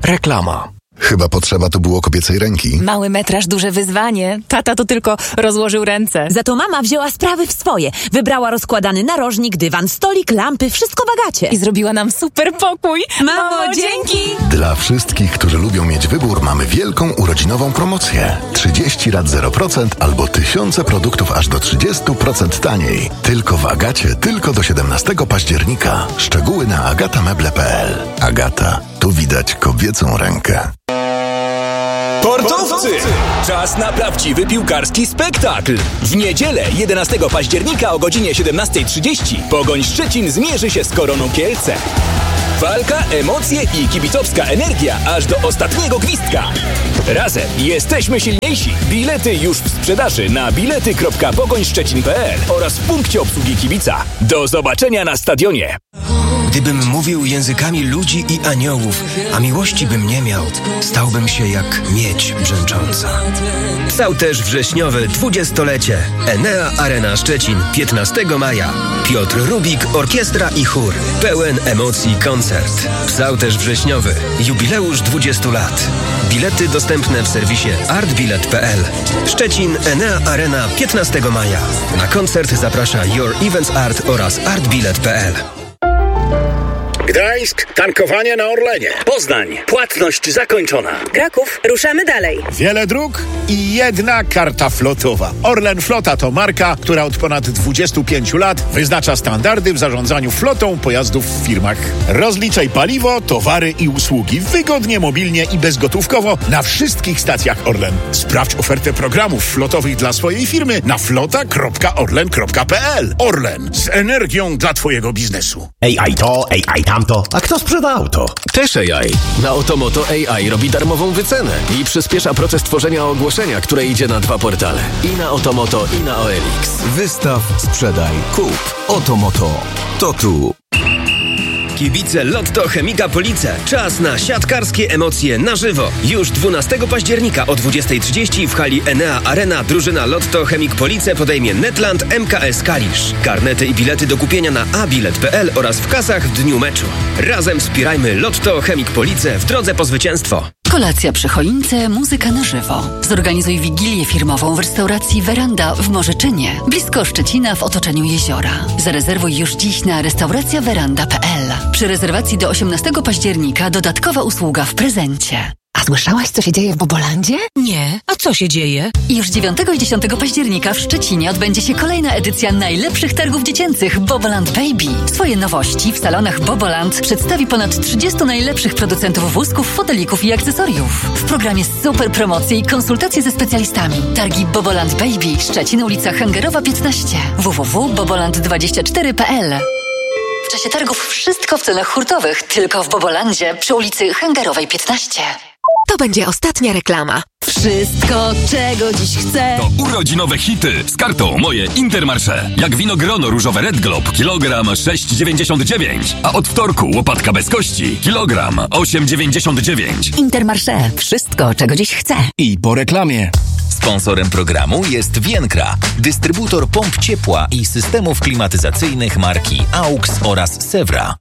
Reklama. Chyba potrzeba tu było kobiecej ręki. Mały metraż, duże wyzwanie. Tata to tylko rozłożył ręce. Za to mama wzięła sprawy w swoje. Wybrała rozkładany narożnik, dywan, stolik, lampy, wszystko w Agacie. I zrobiła nam super pokój. Mamo, dzięki! Dla wszystkich, którzy lubią mieć wybór, mamy wielką urodzinową promocję. 30 lat 0% albo tysiące produktów aż do 30% taniej. Tylko w Agacie, tylko do 17 października. Szczegóły na agatameble.pl. Agata, tu widać kobiecą rękę. Sportowcy! Czas na prawdziwy piłkarski spektakl. W niedzielę 11 października o godzinie 17:30 Pogoń Szczecin zmierzy się z Koroną Kielce. Walka, emocje i kibicowska energia aż do ostatniego gwizdka. Razem jesteśmy silniejsi. Bilety już w sprzedaży na bilety.pogońszczecin.pl oraz w punkcie obsługi kibica. Do zobaczenia na stadionie. Gdybym mówił językami ludzi i aniołów, a miłości bym nie miał, stałbym się jak miedź brzęcząca. Psałterz wrześniowy 20-lecie. Enea Arena Szczecin 15 maja. Piotr Rubik, orkiestra i chór. Pełen emocji koncert. Psałterz wrześniowy. Jubileusz 20 lat. Bilety dostępne w serwisie artbilet.pl. Szczecin Enea Arena 15 maja. Na koncert zaprasza Your Events Art oraz artbilet.pl. Gdańsk, tankowanie na Orlenie. Poznań, płatność zakończona. Kraków, ruszamy dalej. Wiele dróg i jedna karta flotowa. Orlen Flota to marka, która od ponad 25 lat wyznacza standardy w zarządzaniu flotą pojazdów w firmach. Rozliczaj paliwo, towary i usługi wygodnie, mobilnie i bezgotówkowo na wszystkich stacjach Orlen. Sprawdź ofertę programów flotowych dla swojej firmy na flota.orlen.pl. Orlen, z energią dla twojego biznesu. AI to, AI tamto. A kto sprzeda auto? Też AI. Na Otomoto AI robi darmową wycenę i przyspiesza proces tworzenia ogłoszenia, które idzie na 2 portale. I na Otomoto, i na OLX. Wystaw, sprzedaj, kup. Otomoto. To tu. Kibice Lotto Chemika Police. Czas na siatkarskie emocje na żywo. Już 12 października o 20:30 w hali Enea Arena drużyna Lotto Chemik Police podejmie Netland MKS Kalisz. Karnety i bilety do kupienia na abilet.pl oraz w kasach w dniu meczu. Razem wspierajmy Lotto Chemik Police w drodze po zwycięstwo. Kolacja przy choince, muzyka na żywo. Zorganizuj wigilię firmową w restauracji Weranda w Morzyczynie, blisko Szczecina w otoczeniu jeziora. Zarezerwuj już dziś na restauracjaweranda.pl. Przy rezerwacji do 18 października dodatkowa usługa w prezencie. A słyszałaś, co się dzieje w Bobolandzie? Nie. A co się dzieje? Już 9 i 10 października w Szczecinie odbędzie się kolejna edycja najlepszych targów dziecięcych Boboland Baby. Swoje nowości w salonach Boboland przedstawi ponad 30 najlepszych producentów wózków, fotelików i akcesoriów. W programie super promocje i konsultacje ze specjalistami. Targi Boboland Baby, Szczecin, ulica Hęgerowa 15. www.boboland24.pl. W czasie targów wszystko w cenach hurtowych, tylko w Bobolandzie przy ulicy Hęgerowej 15. To będzie ostatnia reklama. Wszystko, czego dziś chcę. To urodzinowe hity z kartą Moje Intermarché. Jak winogrono różowe Red Globe, kilogram 6,99. A od wtorku łopatka bez kości, kilogram 8,99. Intermarché. Wszystko, czego dziś chcę. I po reklamie. Sponsorem programu jest Vienkra, dystrybutor pomp ciepła i systemów klimatyzacyjnych marki AUX oraz Sewra.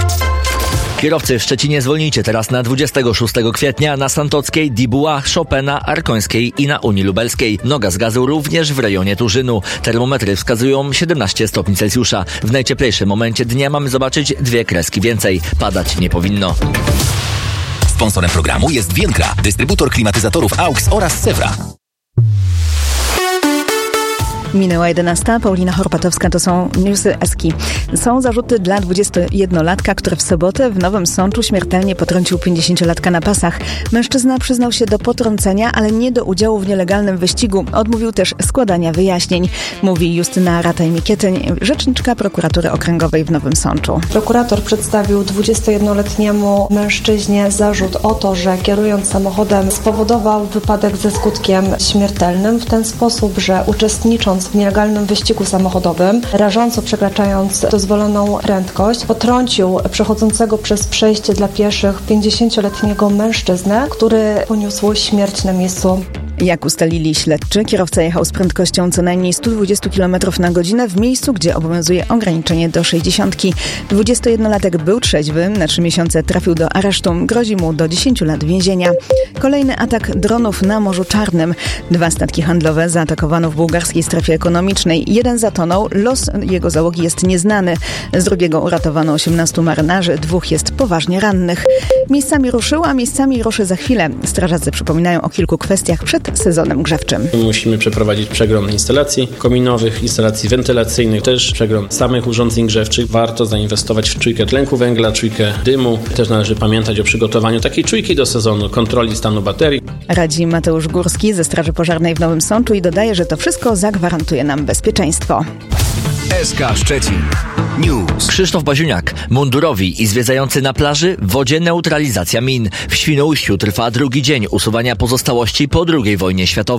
Kierowcy w Szczecinie zwolnijcie teraz na 26 kwietnia na Santockiej, Dibuła, Chopina, Arkońskiej i na Unii Lubelskiej. Noga z gazu również w rejonie Turzynu. Termometry wskazują 17 stopni Celsjusza. W najcieplejszym momencie dnia mamy zobaczyć 2 kreski więcej. Padać nie powinno. Sponsorem programu jest Vienkra, dystrybutor klimatyzatorów AUX oraz Sewra. Minęła 11. Paulina Horpatowska, to są newsy Eski. Są zarzuty dla 21-latka, który w sobotę w Nowym Sączu śmiertelnie potrącił 50-latka na pasach. Mężczyzna przyznał się do potrącenia, ale nie do udziału w nielegalnym wyścigu. Odmówił też składania wyjaśnień. Mówi Justyna Rataj-Mikietyn, rzeczniczka prokuratury okręgowej w Nowym Sączu. Prokurator przedstawił 21-letniemu mężczyźnie zarzut o to, że kierując samochodem spowodował wypadek ze skutkiem śmiertelnym w ten sposób, że uczestnicząc w nielegalnym wyścigu samochodowym, rażąco przekraczając dozwoloną prędkość, potrącił przechodzącego przez przejście dla pieszych 50-letniego mężczyznę, który poniósł śmierć na miejscu. Jak ustalili śledczy, kierowca jechał z prędkością co najmniej 120 km na godzinę w miejscu, gdzie obowiązuje ograniczenie do 60. 21-latek był trzeźwy, na 3 miesiące trafił do aresztu, grozi mu do 10 lat więzienia. Kolejny atak dronów na Morzu Czarnym. 2 statki handlowe zaatakowano w bułgarskiej strefie ekonomicznej. Jeden zatonął, los jego załogi jest nieznany. Z drugiego uratowano 18 marynarzy, 2 jest poważnie rannych. Miejscami ruszył, a miejscami ruszy za chwilę. Strażacy przypominają o kilku kwestiach przed sezonem grzewczym. Musimy przeprowadzić przegląd instalacji kominowych, instalacji wentylacyjnych, też przegląd samych urządzeń grzewczych. Warto zainwestować w czujkę tlenku węgla, czujkę dymu. Też należy pamiętać o przygotowaniu takiej czujki do sezonu, kontroli stanu baterii. Radzi Mateusz Górski ze Straży Pożarnej w Nowym Sączu i dodaje, że to wszystko zagwarantuje nam bezpieczeństwo. SK Szczecin News. Krzysztof Baziuniak. Mundurowi i zwiedzający na plaży, w wodzie neutralizacja min. W Świnoujściu trwa drugi dzień usuwania pozostałości po II wojnie światowej.